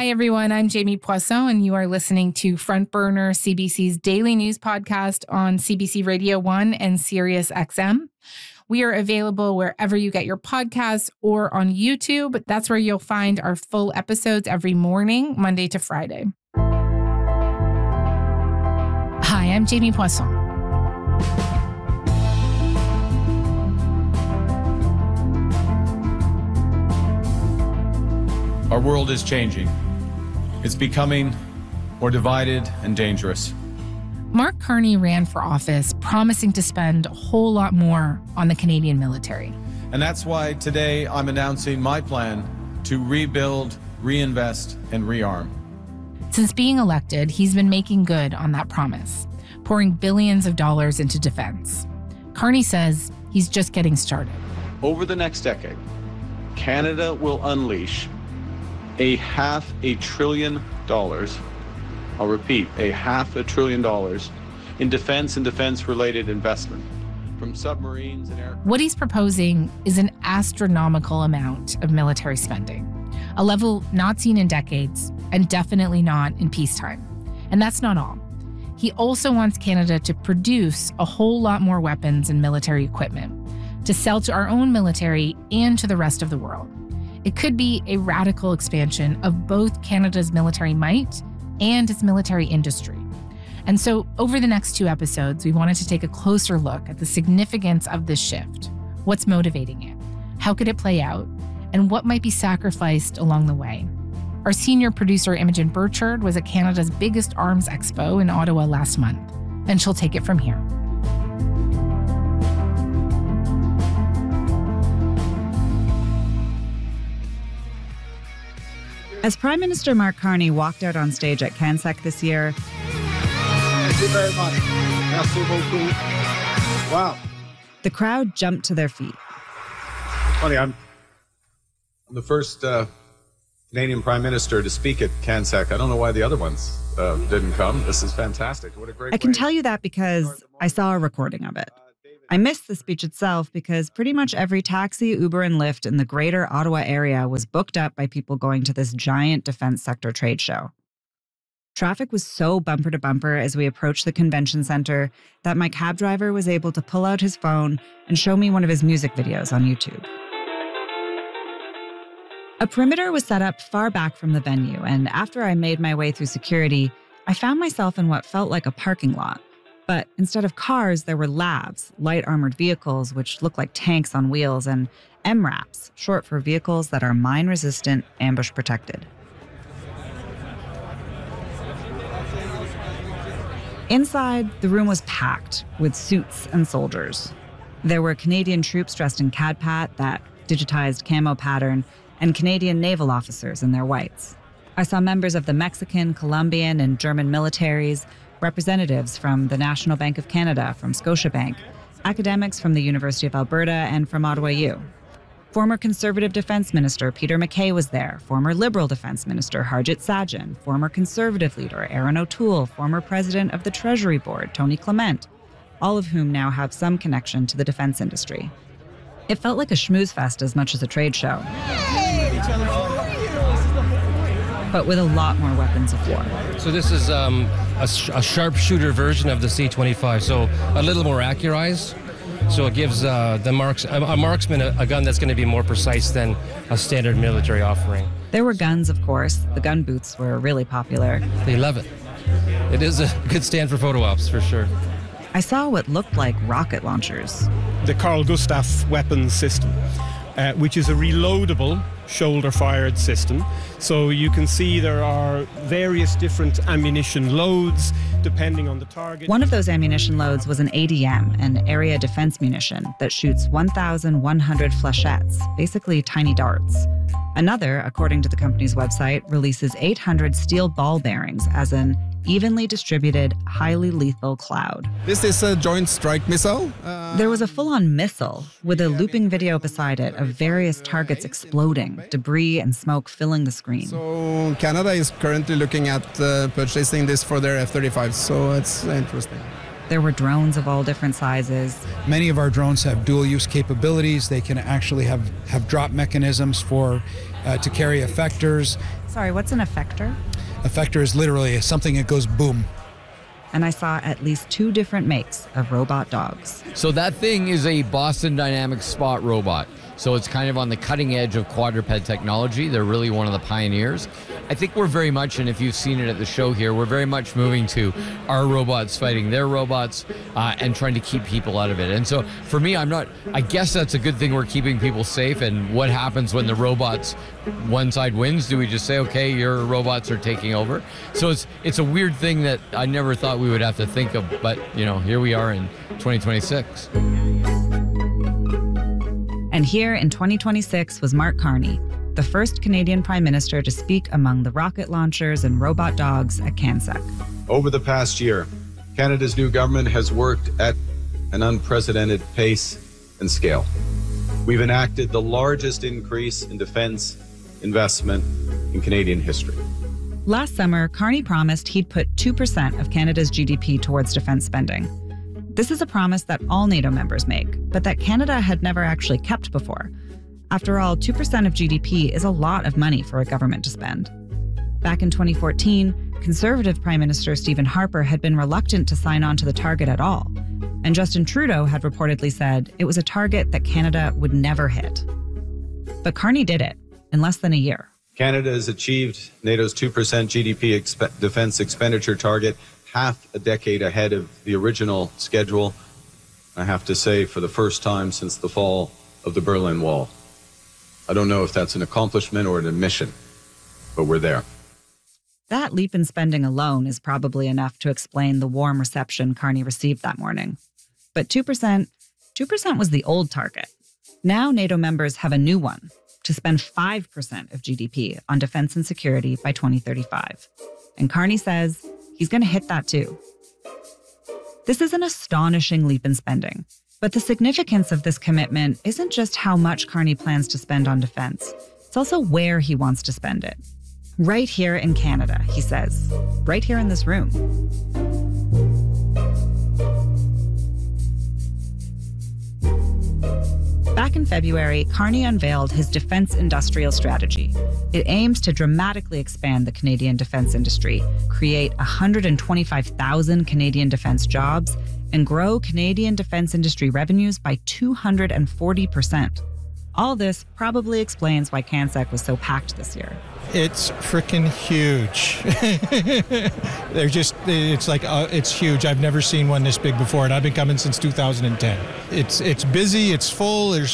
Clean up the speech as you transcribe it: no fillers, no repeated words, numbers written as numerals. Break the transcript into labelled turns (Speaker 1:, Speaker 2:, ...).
Speaker 1: Hi, everyone. I'm Jamie Poisson, and you are listening to Front Burner, CBC's daily news podcast on CBC Radio 1 and Sirius XM. We are available wherever you get your podcasts or on YouTube. That's where you'll find our full episodes every morning, Monday to Friday. Hi, I'm Jamie Poisson.
Speaker 2: Our world is changing. It's becoming more divided and dangerous.
Speaker 1: Mark Carney ran for office, promising to spend a whole lot more on the Canadian military.
Speaker 2: And that's why today I'm announcing my plan to rebuild, reinvest, and rearm.
Speaker 1: Since being elected, he's been making good on that promise, pouring billions of dollars into defense. Carney says he's just getting started.
Speaker 3: Over the next decade, Canada will unleash $500 billion. I'll repeat, $500 billion in defense and defense-related investment, from submarines and aircraft.
Speaker 1: What he's proposing is an astronomical amount of military spending, a level not seen in decades, and definitely not in peacetime. And that's not all. He also wants Canada to produce a whole lot more weapons and military equipment to sell to our own military and to the rest of the world. It could be a radical expansion of both Canada's military might and its military industry. And so over the next 2 episodes, we wanted to take a closer look at the significance of this shift. What's motivating it? How could it play out? And what might be sacrificed along the way? Our senior producer, Imogen Burchard, was at Canada's biggest arms expo in Ottawa last month, and she'll take it from here.
Speaker 4: As Prime Minister Mark Carney walked out on stage at CANSEC this year,
Speaker 5: thank you very much. Merci beaucoup. Wow.
Speaker 4: The crowd jumped to their feet.
Speaker 5: Funny, I'm the first Canadian Prime Minister to speak at CANSEC. I don't know why the other ones didn't come. This is fantastic. What a great
Speaker 4: I can tell you that because I saw a recording of it. I missed the speech itself because pretty much every taxi, Uber, and Lyft in the greater Ottawa area was booked up by people going to this giant defense sector trade show. Traffic was so bumper to bumper as we approached the convention center that my cab driver was able to pull out his phone and show me one of his music videos on YouTube. A perimeter was set up far back from the venue, and after I made my way through security, I found myself in what felt like a parking lot. But instead of cars, there were LAVs, light armored vehicles, which look like tanks on wheels, and MRAPs, short for vehicles that are mine-resistant, ambush-protected. Inside, the room was packed with suits and soldiers. There were Canadian troops dressed in CADPAT, that digitized camo pattern, and Canadian naval officers in their whites. I saw members of the Mexican, Colombian, and German militaries, representatives from the National Bank of Canada, from Scotiabank, academics from the University of Alberta, and from Ottawa U. Former Conservative Defence Minister Peter MacKay was there, former Liberal Defence Minister Harjit Sajjan, former Conservative leader Erin O'Toole, former President of the Treasury Board Tony Clement, all of whom now have some connection to the defence industry. It felt like a schmooze fest as much as a trade show. But with a lot more weapons of war.
Speaker 6: So this is a sharpshooter version of the C-25, so a little more accurized. So it gives a marksman a gun that's going to be more precise than a standard military offering.
Speaker 4: There were guns, of course. The gun boots were really popular.
Speaker 6: They love it. It is a good stand for photo ops, for sure.
Speaker 4: I saw what looked like rocket launchers.
Speaker 7: The Carl Gustaf weapons system, which is a reloadable shoulder-fired system. So you can see there are various different ammunition loads depending on the target.
Speaker 4: One of those ammunition loads was an ADM, an area defense munition, that shoots 1,100 flechettes, basically tiny darts. Another, according to the company's website, releases 800 steel ball bearings as an evenly distributed, highly lethal cloud.
Speaker 8: This is a Joint Strike Missile.
Speaker 4: There was a full-on missile with a looping video beside it of various targets exploding, debris and smoke filling the screen.
Speaker 8: So Canada is currently looking at purchasing this for their F-35, so it's interesting.
Speaker 4: There were drones of all different sizes.
Speaker 9: Many of our drones have dual-use capabilities. They can actually have drop mechanisms for to carry effectors.
Speaker 4: Sorry, what's an effector?
Speaker 9: Effector is literally something that goes boom.
Speaker 4: And I saw at least 2 different makes of robot dogs.
Speaker 10: So that thing is a Boston Dynamics Spot robot. So it's kind of on the cutting edge of quadruped technology. They're really one of the pioneers. I think we're very much, and if you've seen it at the show here, we're very much moving to our robots fighting their robots and trying to keep people out of it. And so for me, I guess that's a good thing. We're keeping people safe. And what happens when the robots, one side wins? Do we just say, okay, your robots are taking over? So it's a weird thing that I never thought we would have to think of. But, here we are in 2026.
Speaker 4: And here in 2026 was Mark Carney, the first Canadian Prime Minister to speak among the rocket launchers and robot dogs at CANSEC.
Speaker 5: Over the past year, Canada's new government has worked at an unprecedented pace and scale. We've enacted the largest increase in defense investment in Canadian history.
Speaker 4: Last summer, Carney promised he'd put 2% of Canada's GDP towards defense spending. This is a promise that all NATO members make, but that Canada had never actually kept before. After all, 2% of GDP is a lot of money for a government to spend. Back in 2014, Conservative Prime Minister Stephen Harper had been reluctant to sign on to the target at all. And Justin Trudeau had reportedly said it was a target that Canada would never hit. But Carney did it in less than a year.
Speaker 5: Canada has achieved NATO's 2% GDP defense expenditure target half a decade ahead of the original schedule, I have to say, for the first time since the fall of the Berlin Wall. I don't know if that's an accomplishment or an admission, but we're there.
Speaker 4: That leap in spending alone is probably enough to explain the warm reception Carney received that morning. But 2% was the old target. Now NATO members have a new one, to spend 5% of GDP on defense and security by 2035. And Carney says he's going to hit that too. This is an astonishing leap in spending, but the significance of this commitment isn't just how much Carney plans to spend on defense. It's also where he wants to spend it. Right here in Canada, he says. Right here in this room. Back in February, Carney unveiled his defense industrial strategy. It aims to dramatically expand the Canadian defense industry, create 125,000 Canadian defense jobs, and grow Canadian defense industry revenues by 240%. All this probably explains why CANSEC was so packed this year.
Speaker 9: It's freaking huge. It's huge. I've never seen one this big before, and I've been coming since 2010. It's busy, it's full, there's